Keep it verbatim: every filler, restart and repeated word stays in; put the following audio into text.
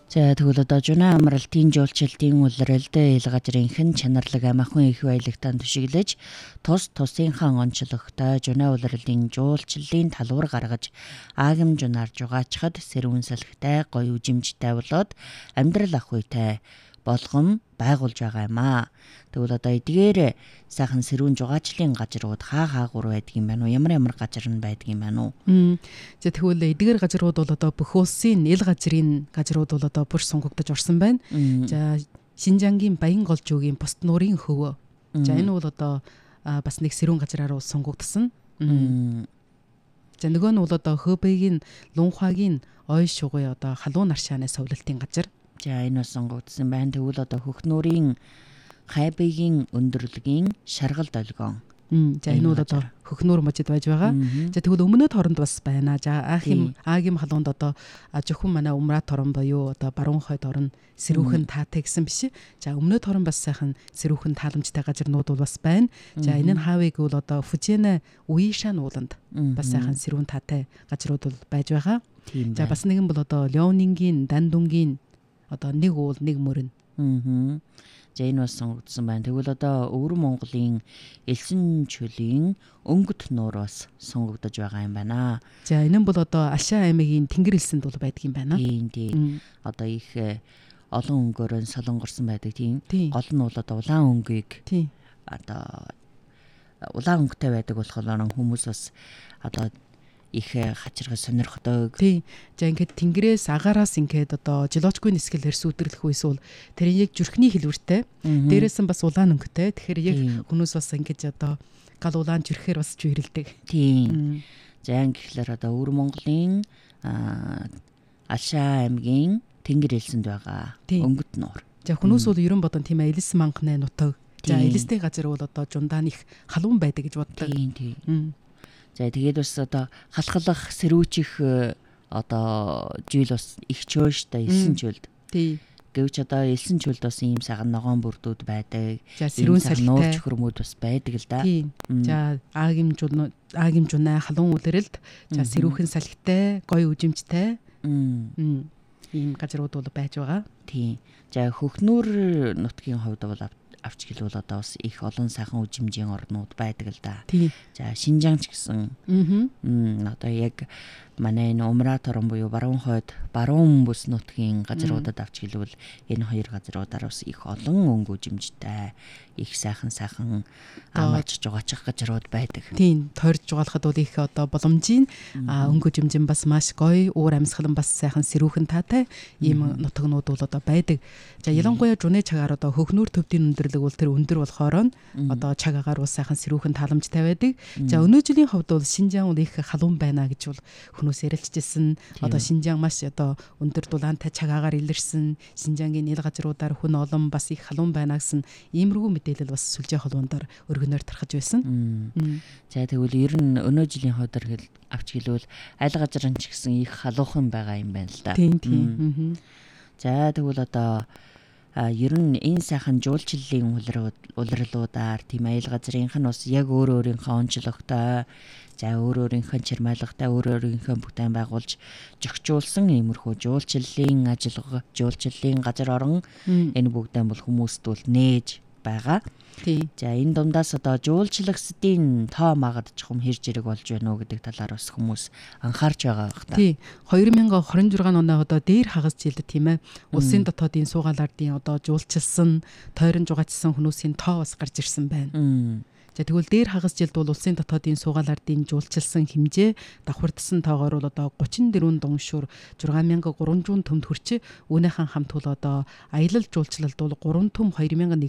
За тэгвэл одоо жуна амралтын жуулчлалын улиралд ил газрынхан чанарлаг амархан их баялагтан түшиглэж тус тусынхаа онцлогтой жуна улирлын жуулчлалын талбар гаргаж аагим жунаар жугаачхад сэрүүн салхитай гоё үжимжтэй болоод амьдрал ах үйтэй болгон байгуулж байгаа юм аа. Тэгвэл одоо эдгээр сайхан сэрүүн жугаачлалын газрууд хаа хаагур байдаг юм байна уу? Ямар ямар газар нь байдаг юм байна уу? За тэгвэл эдгээр газрууд бол одоо бүх улсын ил газрын газрууд бол одоо бүр сонгогдож орсон байна. За Шинжангийн Баян голжуугийн Бусд нуурын хөвөө. За энэ бол одоо бас нэг сэрүүн газраар сонгогдсон. За нөгөө нь бол одоо Хөбөгийн Лунхагийн ой шугуй одоо халуун наршааны совлолтын газар. За энэ бас сонгогдсон байна. Тэгвэл одоо Хөхнүүрийн Хайбыгийн өндөрлөгийн Шаргал долгион. За энэ бол одоо Хөхнүүр мужид байж байгаа. За тэгвэл өмнөд хоронд бас байна. За Аахим Аагийн халуунд одоо зөвхөн манай Умрат хорон буюу одоо баруун хойд орон сэрүүхэн таатай гэсэн биш. За өмнөд хорон бас сайхан сэрүүхэн тааламжтай газарнууд бол бас байна. За энэ нь хаавыг бол одоо Фужена Уишан ууланд бас сайхан сэрүүн таатай газрууд бол байж байгаа. За бас нэгэн бол одоо Леонингийн Дандунгийн одоо нэг уул нэг мөрөн. Аа. За энэ бас сонгогдсон байна. Тэгвэл одоо Өвөр Монголын Элсэн чөлийн өнгөт нуур бас сонгогдож байгаа юм байна. За энэ нь бол одоо Ашаа аймгийн Тэнгэр элсэнд бол байдаг юм байна. Тийм тийм. Одоо их олон өнгөөрөө солонгорсон байдаг тийм. Гол нь бол одоо улаан өнгийг тийм. Одоо улаан өнгөтэй байдаг болохоор хүмүүс бас одоо их хачирхай сонирхдог. Тий. За ингээд тэнгэрээс агаараас ингээд одоо жилочгүй нисгэл хэрс үдэрлэх үес бол тэр яг зүрхний хэлбэртэй. Дээрээс нь бас улаан өнгөтэй. Тэгэхээр яг хүмүүс бас ингээд одоо гал улаан зүрхээр бас чүйрэлдэг. Тий. За ингээд одоо Өвөр Монголын Ашаа аймгийн Тэнгэр элсэнд байгаа өнгөт нуур. За хүмүүс бол ерөн бодон тийм ээ элс манганы нутаг. За элстэй газар бол одоо жундаан их халуун байдаг гэж боддог. Тий, тий. За тэгээд бас одоо халахлах сэрүүчих одоо жил бас их чөөштэй элсэн чөлд. Тий. Гэвч одоо элсэн чөлд бас ийм саган ногоон бүрдүүд байдаг. За сэрүүн салхитай нуур чөхрөмүүд бас байдаг л да. Тий. За аагим жун аагим жунаа халуун үлрэлд за сэрүүхэн салхитай гоё үжимжтэй ийм газрууд бол байж байгаа. Тий. За Хөхнүүр нутгийн хувьд бол авч гэлбэл одоо бас их олон сайхан үжимжийн орнууд байдаг л да. За Шинжаан ч гэсэн. Аа. Одоо яг манай энэ Умрат хорон буюу баруун хойд баруун бүс нутгийн газруудад авч гэлбэл энэ хоёр газруудаар бас их олон өнгө үжимжтэй их сайхан сайхан амарч жугаачих газрууд байдаг. Тийм, тойрж жугаалахад бол их одоо боломжийн өнгө үжимжин бас маш гоё, уур амьсгал бас сайхан сэрүүхэн таатай ийм нутагнууд бол одоо байдаг. За ялангуяа жуны цагаар одоо Хөхнүүр төвдийн өндөрлөг бол тэр өндөр болохоор одоо цаг агаар бас сайхан сэрүүхэн тааламжтай байдаг. За өнөө жилийн хувьд бол Шинжаан бол их халуун байна гэж бол хүмүүс ярилцжсэн. Одоо Шинжаан маш одоо өндөр дулаантай цаг агаар илэрсэн. Шинжаангийн ил газруудаар хүн олон бас их халуун байна гэсэн иймэрхүү мэдээлэл бас сүлжээ холбоондоор өргөнөөр тархаж байсан. За тэгвэл ер нь өнөө жилийн хувьд авч гэлвэл аль газар нь ч гэсэн их халуухан байгаа юм байна л да. Тийм тийм. За тэгвэл одоо ер нь энэ сайхан жуулчлалын улирлуудаар тийм аялал газрынх нь бас яг өөр өөрийнхөө онцлогтой за өөр өөрийнхөө чармайлгатай өөр өөрийнхөө бүтээн байгуулж зохицуулсан иймэрхүү жуулчлалын ажиллагаа жуулчлалын газар орон энэ бүгдэн бол хүмүүст бол нээж байгаа. Тий. За энэ дундаас одоо жуулчлагчдын тоо магадчих юм хэрж ирэг болж байна уу гэдэг талаар бас хүмүүс анхаарч байгаа байх та. Тий. две тысячи двадцать шесть оны одоо дээр хагас жилд тийм ээ. Улсын дотоодын суугаалаардын одоо жуулчилсан, тойрон жугаачсан хүмүүсийн тоо бас гарч ирсэн байна. За тэгвэл дээр хагас жилд бол улсын дотоодын суугаалаардын жуулчилсан хэмжээ давхардсан тоогоор бол одоо тридцать четыре дунгшуур шесть thousand three hundred төмд хүрч үүнийхэн хамт бол одоо аялал жуулчлалд бол three төм two thousand